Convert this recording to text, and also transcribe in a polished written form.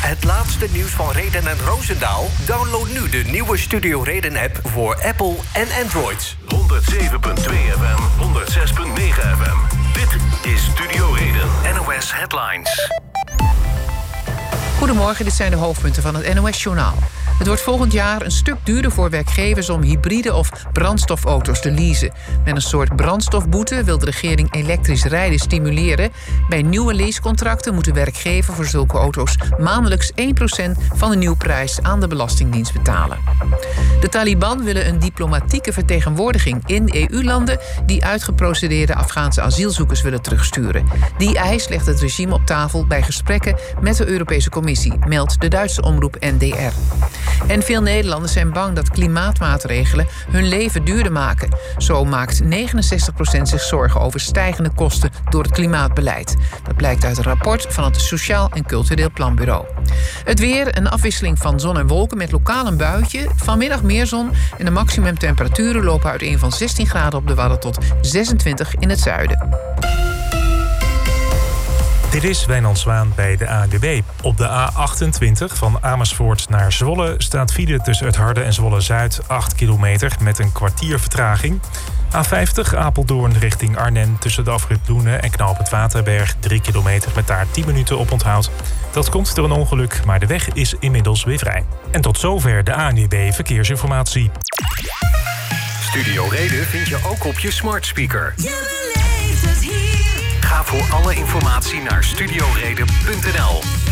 Het laatste nieuws van Reden en Roosendaal? Download nu de nieuwe Studio Reden-app voor Apple en Android. 107.2 FM, 106.9 FM. Dit is Studio Reden. NOS Headlines. Goedemorgen, dit zijn de hoofdpunten van het NOS-journaal. Het wordt volgend jaar een stuk duurder voor werkgevers om hybride of brandstofauto's te leasen. Met een soort brandstofboete wil de regering elektrisch rijden stimuleren. Bij nieuwe leasecontracten moet de werkgever voor zulke auto's maandelijks 1% van de nieuwprijs aan de Belastingdienst betalen. De Taliban willen een diplomatieke vertegenwoordiging in EU-landen die uitgeprocedeerde Afghaanse asielzoekers willen terugsturen. Die eis legt het regime op tafel bij gesprekken met de Europese Commissie, meldt de Duitse omroep NDR. En veel Nederlanders zijn bang dat klimaatmaatregelen hun leven duurder maken. Zo maakt 69% zich zorgen over stijgende kosten door het klimaatbeleid. Dat blijkt uit een rapport van het Sociaal en Cultureel Planbureau. Het weer, een afwisseling van zon en wolken met lokaal een buitje. Vanmiddag meer zon en de maximumtemperaturen lopen uiteen van 16 graden op de Wadden tot 26 in het zuiden. Dit is Wijnand Zwaan bij de ANWB. Op de A28 van Amersfoort naar Zwolle staat file tussen het Harde en Zwolle-Zuid 8 kilometer met een kwartier vertraging. A50 Apeldoorn richting Arnhem tussen de afrit Loenen en knooppunt Waterberg 3 kilometer met daar 10 minuten op onthoud. Dat komt door een ongeluk, maar de weg is inmiddels weer vrij. En tot zover de ANWB Verkeersinformatie. Studio Reden vind je ook op je smart speaker. Je beleeft het hier. Ga voor alle informatie naar studioreden.nl.